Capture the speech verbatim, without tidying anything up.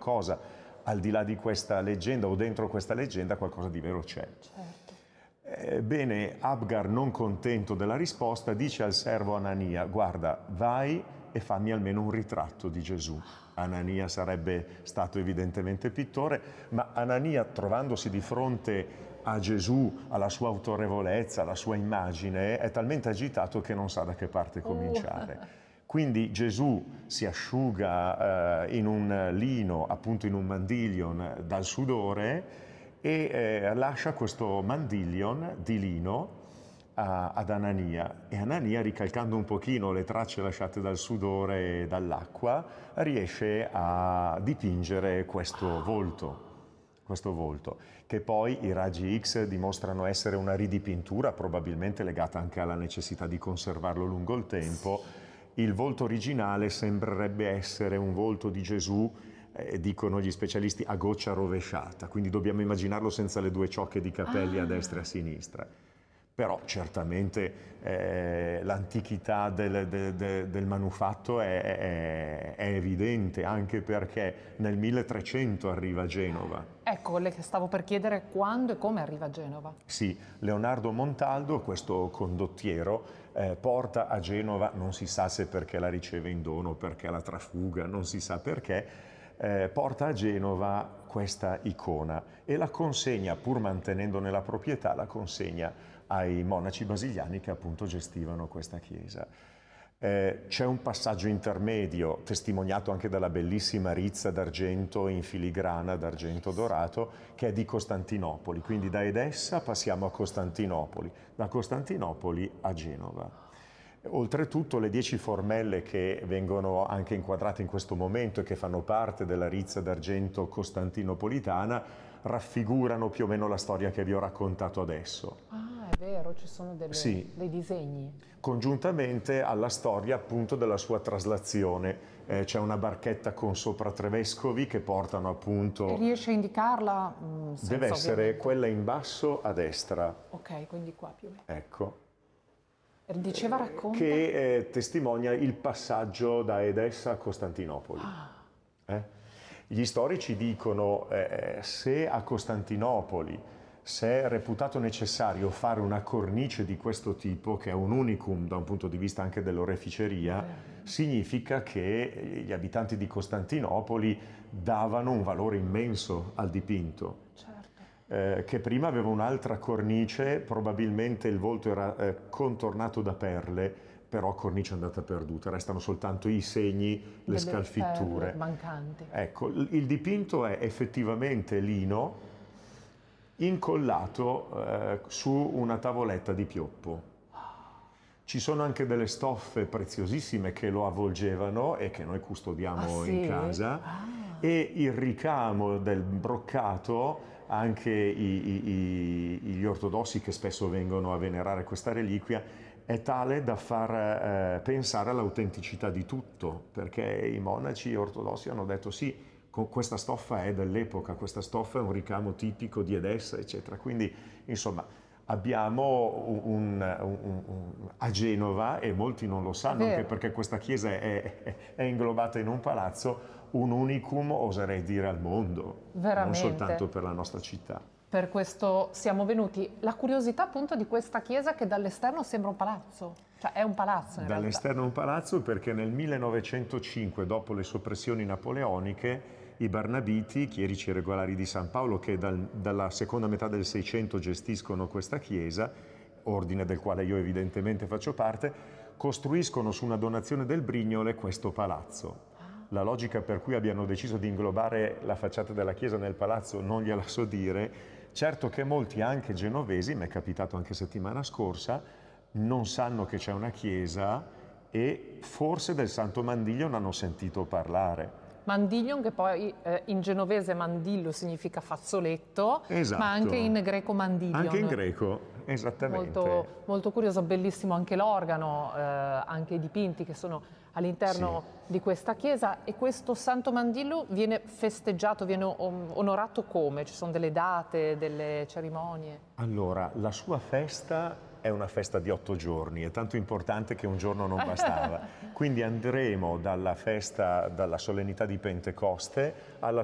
qualcosa, al di là di questa leggenda o dentro questa leggenda qualcosa di vero c'è. Certo. Ebbene, Abgar, non contento della risposta, dice al servo Anania: guarda, vai e fammi almeno un ritratto di Gesù. Anania sarebbe stato evidentemente pittore, ma Anania, trovandosi di fronte a Gesù, alla sua autorevolezza, alla sua immagine, è talmente agitato che non sa da che parte cominciare. Oh. Quindi Gesù si asciuga eh, in un lino, appunto in un mandiglion, dal sudore e eh, lascia questo mandiglion di lino a, ad Anania, e Anania, ricalcando un pochino le tracce lasciate dal sudore e dall'acqua, riesce a dipingere questo volto. questo volto, che poi i raggi X dimostrano essere una ridipintura, probabilmente legata anche alla necessità di conservarlo lungo il tempo. Il volto originale sembrerebbe essere un volto di Gesù, eh, dicono gli specialisti, a goccia rovesciata, quindi dobbiamo immaginarlo senza le due ciocche di capelli ah. a destra e a sinistra. Però certamente eh, l'antichità del, del, del, del manufatto è, è, è evidente, anche perché nel milletrecento arriva a Genova. Ecco, le stavo per chiedere quando e come arriva a Genova. Sì, Leonardo Montaldo, questo condottiero, eh, porta a Genova, non si sa se perché la riceve in dono, perché la trafuga, non si sa perché, eh, porta a Genova questa icona e la consegna, pur mantenendone la proprietà, la consegna ai monaci basiliani che appunto gestivano questa chiesa. Eh, c'è un passaggio intermedio, testimoniato anche dalla bellissima rizza d'argento in filigrana d'argento dorato, che è di Costantinopoli, quindi da Edessa passiamo a Costantinopoli, da Costantinopoli a Genova. Oltretutto le dieci formelle che vengono anche inquadrate in questo momento e che fanno parte della rizza d'argento costantinopolitana raffigurano più o meno la storia che vi ho raccontato adesso. Ah, è vero, ci sono delle, sì. dei disegni. Congiuntamente alla storia appunto della sua traslazione. Eh, c'è una barchetta con sopra tre vescovi che portano appunto... E riesce a indicarla? Mh, Deve essere ovviamente. Quella in basso a destra. Ok, quindi qua più o meno. Ecco. Diceva, racconta. Che eh, testimonia il passaggio da Edessa a Costantinopoli. Ah. Eh? Gli storici dicono eh, se a Costantinopoli se è reputato necessario fare una cornice di questo tipo, che è un unicum da un punto di vista anche dell'oreficeria, eh. significa che gli abitanti di Costantinopoli davano un valore immenso al dipinto. Certo. Eh, che prima aveva un'altra cornice, probabilmente il volto era eh, contornato da perle, però cornice andata perduta, restano soltanto i segni, le Delle scalfitture perle mancanti. Ecco, il dipinto è effettivamente lino incollato eh, su una tavoletta di pioppo. Ci sono anche delle stoffe preziosissime che lo avvolgevano e che noi custodiamo ah, sì? in casa ah. e il ricamo del broccato, anche i, i, i, gli ortodossi che spesso vengono a venerare questa reliquia, è tale da far eh, pensare all'autenticità di tutto, perché i monaci ortodossi hanno detto sì, con questa stoffa è dell'epoca, questa stoffa è un ricamo tipico di Edessa, eccetera. Quindi, insomma, abbiamo un, un, un, un, a Genova, e molti non lo sanno, anche perché questa chiesa è, è, è inglobata in un palazzo, un unicum, oserei dire, al mondo, veramente. Non soltanto per la nostra città. Per questo siamo venuti. La curiosità appunto di questa chiesa, che dall'esterno sembra un palazzo, cioè è un palazzo in Dall'esterno è un palazzo perché nel millenovecentocinque, dopo le soppressioni napoleoniche, i Barnabiti, chierici regolari di San Paolo, che dal, dalla seconda metà del Seicento gestiscono questa chiesa, ordine del quale io evidentemente faccio parte, costruiscono su una donazione del Brignole questo palazzo. La logica per cui abbiano deciso di inglobare la facciata della chiesa nel palazzo non gliela so dire. Certo che molti, anche genovesi, mi è capitato anche settimana scorsa, non sanno che c'è una chiesa e forse del Santo Mandiglion hanno sentito parlare. Mandiglion, che poi eh, in genovese mandillo significa fazzoletto, esatto. Ma anche in greco mandiglion. Anche in greco, esattamente. Molto, molto curioso, bellissimo anche l'organo, eh, anche i dipinti che sono all'interno sì. di questa chiesa. E questo Santo Mandillo viene festeggiato, viene onorato come? Ci sono delle date, delle cerimonie? Allora, la sua festa è una festa di otto giorni, è tanto importante che un giorno non bastava. Quindi andremo dalla festa, dalla solennità di Pentecoste alla